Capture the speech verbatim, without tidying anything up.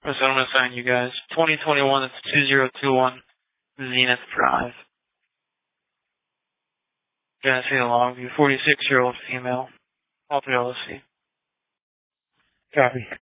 That's what I'm going to assign you guys. twenty twenty-one, it's two zero two one Zenith Drive. Genesee Longview, forty-six-year-old female. All three L S C. Copy.